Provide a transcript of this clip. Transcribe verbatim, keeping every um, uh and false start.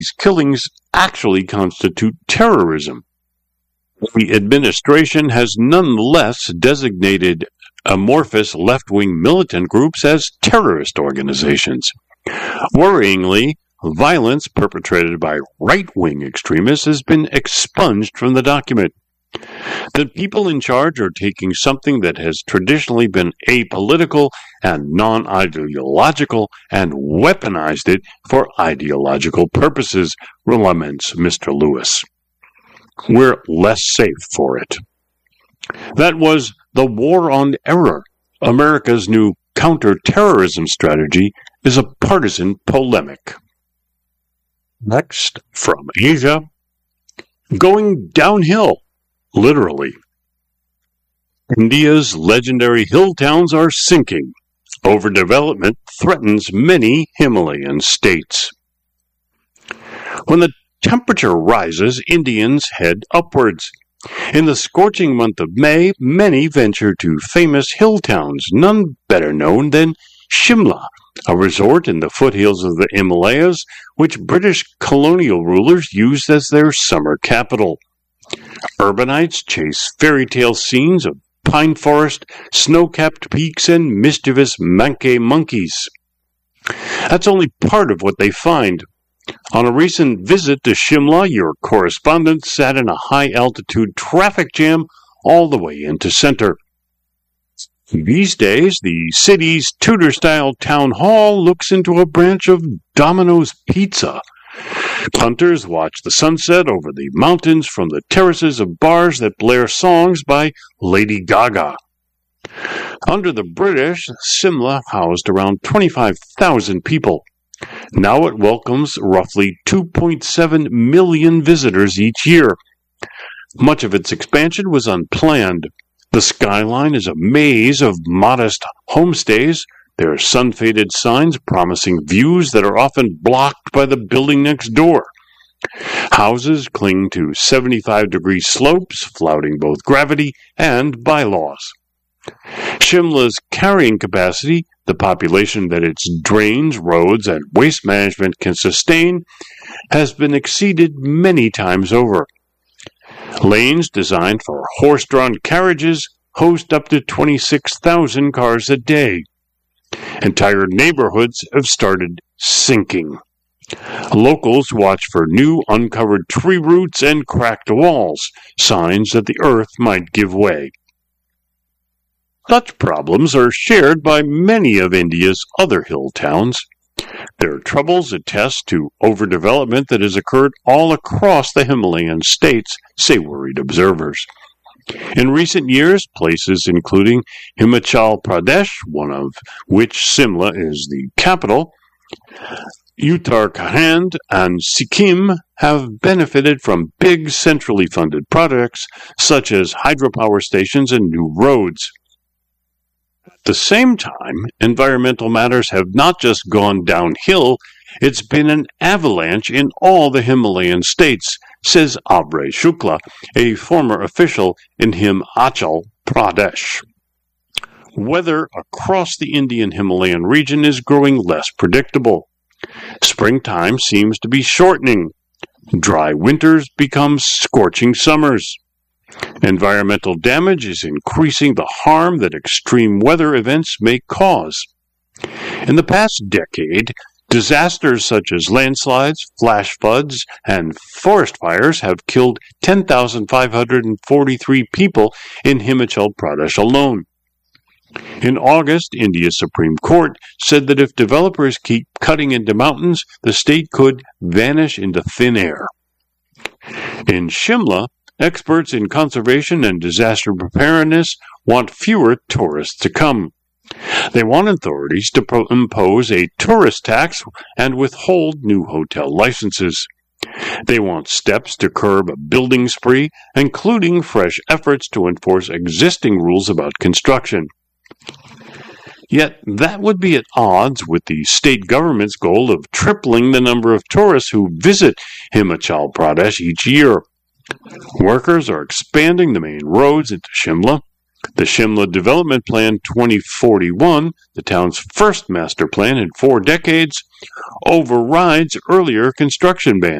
these killings actually constitute terrorism. The administration has nonetheless designated amorphous left-wing militant groups as terrorist organizations. Worryingly, violence perpetrated by right-wing extremists has been expunged from the document. The people in charge are taking something that has traditionally been apolitical and non-ideological and weaponized it for ideological purposes, laments Mister Lewis. We're less safe for it. That was The War on Error. America's new counter-terrorism strategy is a partisan polemic. Next, from Asia, going downhill, literally. India's legendary hill towns are sinking. Overdevelopment threatens many Himalayan states. When the temperature rises, Indians head upwards. In the scorching month of May, many venture to famous hill towns, none better known than Shimla, a resort in the foothills of the Himalayas, which British colonial rulers used as their summer capital. Urbanites chase fairy tale scenes of pine forest, snow-capped peaks, and mischievous Mankey monkeys. That's only part of what they find. On a recent visit to Shimla, your correspondent sat in a high-altitude traffic jam all the way into center. These days, the city's Tudor-style town hall looks into a branch of Domino's Pizza. Punters watch the sunset over the mountains from the terraces of bars that blare songs by Lady Gaga. Under the British, Shimla housed around twenty-five thousand people. Now it welcomes roughly two point seven million visitors each year. Much of its expansion was unplanned. The skyline is a maze of modest homestays. There are sun-faded signs promising views that are often blocked by the building next door. Houses cling to seventy-five degree slopes, flouting both gravity and bylaws. Shimla's carrying capacity, the population that its drains, roads, and waste management can sustain, has been exceeded many times over. Lanes designed for horse-drawn carriages host up to twenty-six thousand cars a day. Entire neighborhoods have started sinking. Locals watch for new uncovered tree roots and cracked walls, signs that the earth might give way. Such problems are shared by many of India's other hill towns. Their troubles attest to overdevelopment that has occurred all across the Himalayan states, say worried observers. In recent years, places including Himachal Pradesh, one of which Shimla is the capital, Uttarakhand, and Sikkim have benefited from big centrally funded projects such as hydropower stations and new roads. At the same time, environmental matters have not just gone downhill, it's been an avalanche in all the Himalayan states, says Abhay Shukla, a former official in Himachal Pradesh. Weather across the Indian Himalayan region is growing less predictable. Springtime seems to be shortening. Dry winters become scorching summers. Environmental damage is increasing the harm that extreme weather events may cause. In the past decade, disasters such as landslides, flash floods, and forest fires have killed ten thousand five hundred forty-three people in Himachal Pradesh alone. In August, India's Supreme Court said that if developers keep cutting into mountains, the state could vanish into thin air. In Shimla, experts in conservation and disaster preparedness want fewer tourists to come. They want authorities to pro- impose a tourist tax and withhold new hotel licenses. They want steps to curb a building spree, including fresh efforts to enforce existing rules about construction. Yet that would be at odds with the state government's goal of tripling the number of tourists who visit Himachal Pradesh each year. Workers are expanding the main roads into Shimla. The Shimla Development Plan twenty forty-one, the town's first master plan in four decades, overrides earlier construction bans.